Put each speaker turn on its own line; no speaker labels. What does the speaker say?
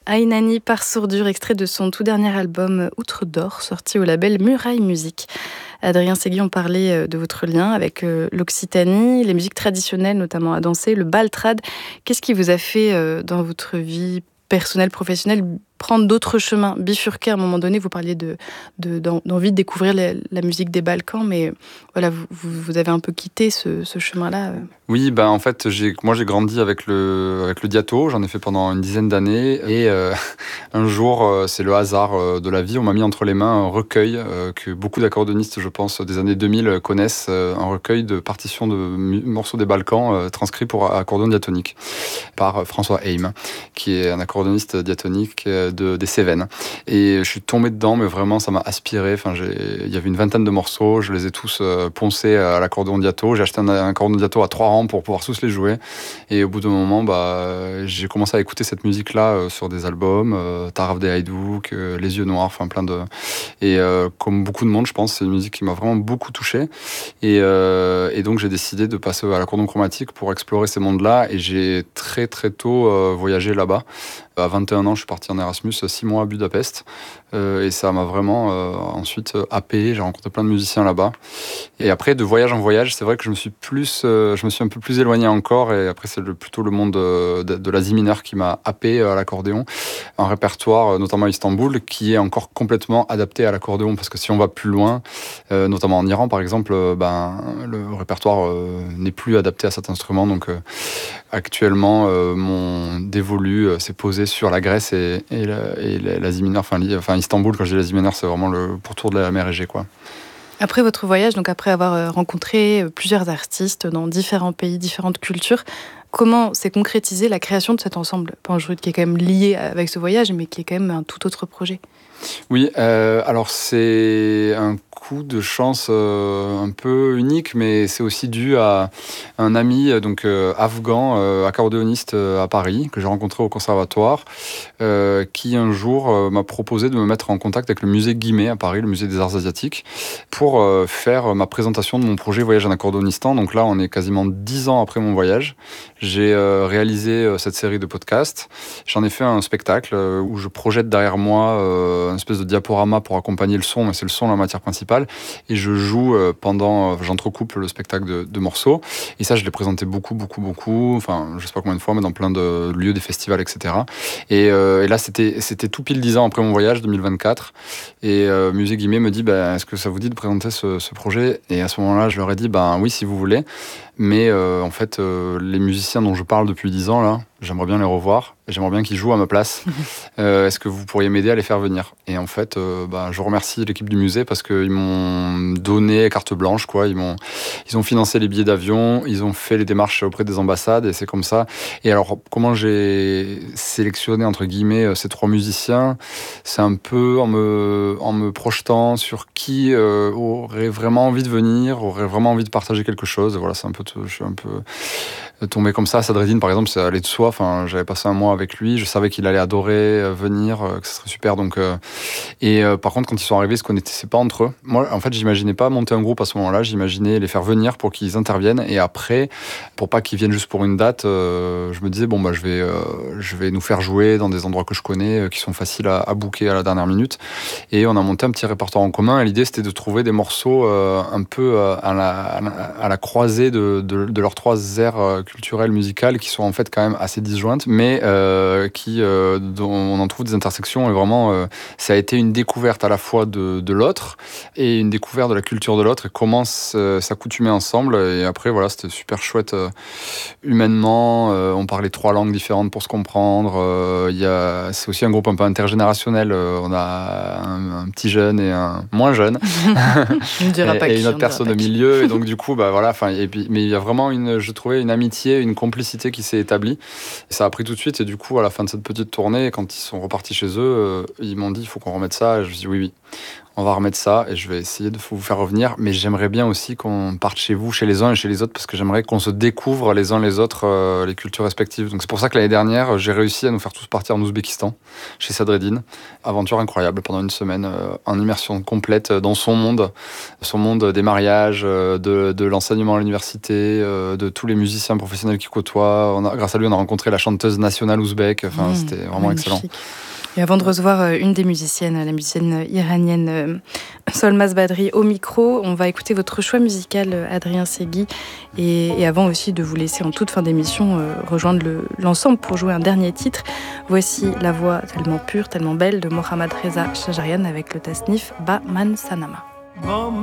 Ainani par Sourdure, extrait de son tout dernier album Outre d'Or, sorti au label Muraille Musique. Adrien Segui, on parlait de votre lien avec l'Occitanie, les musiques traditionnelles, notamment à danser, le baltrad. Qu'est-ce qui vous a fait, dans votre vie personnelle, professionnelle, prendre d'autres chemins, bifurquer à un moment donné? Vous parliez d'envie de découvrir la musique des Balkans, mais voilà, vous avez un peu quitté ce chemin-là.
Oui, en fait, moi j'ai grandi avec le diato, j'en ai fait pendant une dizaine d'années, et un jour, c'est le hasard de la vie, on m'a mis entre les mains un recueil que beaucoup d'accordéonistes, je pense, des années 2000 connaissent, un recueil de partitions de morceaux des Balkans transcrits pour accordéon diatonique par François Heim, qui est un accordéoniste diatonique des Cévennes. Et je suis tombé dedans, mais vraiment, ça m'a aspiré. Enfin, il y avait une vingtaine de morceaux, je les ai tous poncés à l'accordéon diato. J'ai acheté un accordéon diato à 3 rangs pour pouvoir tous les jouer. Et au bout d'un moment, j'ai commencé à écouter cette musique-là sur des albums, Taraf des Haïdouk, Les Yeux Noirs, enfin plein de... Et comme beaucoup de monde, je pense, c'est une musique qui m'a vraiment beaucoup touché. Et donc, j'ai décidé de passer à l'accordéon chromatique pour explorer ces mondes-là. Et j'ai très, très tôt voyagé là-bas. À 21 ans, je suis parti en Erasmus 6 mois à Budapest. Et ça m'a vraiment ensuite happé. J'ai rencontré plein de musiciens là-bas. Et après, de voyage en voyage, c'est vrai que je me suis un peu plus éloigné encore. Et après, c'est plutôt le monde de l'Asie mineure qui m'a happé à l'accordéon. Un répertoire, notamment à Istanbul, qui est encore complètement adapté à l'accordéon. Parce que si on va plus loin, notamment en Iran, par exemple, le répertoire n'est plus adapté à cet instrument. Donc, actuellement, mon dévolu s'est posé sur la Grèce et l'Asie mineure. Enfin, Istanbul, quand je dis l'Asie mineure, c'est vraiment le pourtour de la mer Égée, quoi.
Après votre voyage, donc après avoir rencontré plusieurs artistes dans différents pays, différentes cultures, comment s'est concrétisée la création de cet ensemble Pangerud, qui est quand même lié avec ce voyage, mais qui est quand même un tout autre projet?
Oui, alors c'est un coup de chance un peu unique, mais c'est aussi dû à un ami afghan, accordéoniste à Paris, que j'ai rencontré au conservatoire, qui un jour m'a proposé de me mettre en contact avec le musée Guimet à Paris, le musée des arts asiatiques, pour faire ma présentation de mon projet Voyage en accordéonistan. Donc là, on est quasiment 10 ans après mon voyage. J'ai réalisé cette série de podcasts. J'en ai fait un spectacle où je projette derrière moi une espèce de diaporama pour accompagner le son, mais c'est le son la matière principale. Et je joue j'entrecoupe le spectacle de morceaux. Et ça, je l'ai présenté beaucoup. Enfin, je sais pas combien de fois, mais dans plein de lieux, des festivals, etc. Et là, c'était tout pile 10 ans après mon voyage, 2024. Et Musée Guimet me dit, est-ce que ça vous dit de présenter ce projet? Et à ce moment-là, je leur ai dit, oui, si vous voulez. Mais en fait, les musiciens dont je parle depuis 10 ans, là, j'aimerais bien les revoir. J'aimerais bien qu'ils jouent à ma place. Est-ce que vous pourriez m'aider à les faire venir? Et en fait, je remercie l'équipe du musée parce qu'ils m'ont donné carte blanche, quoi. Ils ont financé les billets d'avion, ils ont fait les démarches auprès des ambassades, et c'est comme ça. Et alors, comment j'ai sélectionné, entre guillemets, ces 3 musiciens? C'est un peu en me projetant sur qui aurait vraiment envie de venir, aurait vraiment envie de partager quelque chose. Voilà, je suis un peu tombé comme ça. Sadreddine, par exemple, ça allait de soi. Enfin, j'avais passé un mois avec lui. Je savais qu'il allait adorer venir, que ce serait super. Donc, par contre, quand ils sont arrivés, ils se connaissaient pas entre eux. Moi, en fait, j'imaginais pas monter un groupe à ce moment-là. J'imaginais les faire venir pour qu'ils interviennent. Et après, pour pas qu'ils viennent juste pour une date, je me disais, je vais nous faire jouer dans des endroits que je connais, qui sont faciles à booker à la dernière minute. Et on a monté un petit répertoire en commun. Et l'idée, c'était de trouver des morceaux un peu à la croisée de leurs 3 aires culturelles musicales qui sont en fait quand même assez disjointes, mais dont on en trouve des intersections. Et vraiment, ça a été une découverte à la fois de l'autre et une découverte de la culture de l'autre et comment s'accoutumer ensemble. Et après, voilà, c'était super chouette humainement. On parlait 3 langues différentes pour se comprendre. C'est aussi un groupe un peu intergénérationnel. On a un petit jeune et un moins jeune. Et une autre personne au milieu. Et donc, du coup, mais il y a vraiment je trouvais une amitié, une complicité qui s'est établie. Et ça a pris tout de suite. Et du coup, à la fin de cette petite tournée, quand ils sont repartis chez eux, ils m'ont dit, il faut qu'on remette ça. Et je me suis dit, oui. On va remettre ça et je vais essayer de vous faire revenir. Mais j'aimerais bien aussi qu'on parte chez vous, chez les uns et chez les autres, parce que j'aimerais qu'on se découvre les uns les autres, les cultures respectives. Donc c'est pour ça que l'année dernière, j'ai réussi à nous faire tous partir en Ouzbékistan, chez Sadreddine. Aventure incroyable pendant une semaine, en immersion complète dans son monde des mariages, de l'enseignement à l'université, de tous les musiciens professionnels qu'il côtoie. Grâce à lui, on a rencontré la chanteuse nationale ouzbèque. Enfin, c'était vraiment
magnifique.
Excellent.
Et avant de recevoir une des musiciennes, la musicienne iranienne Solmaz Badri au micro, on va écouter votre choix musical, Adrien Segui. Et avant aussi de vous laisser en toute fin d'émission rejoindre l'ensemble pour jouer un dernier titre, voici la voix tellement pure, tellement belle de Mohammad Reza Shajarian avec le tasnif Ba Man Sanama.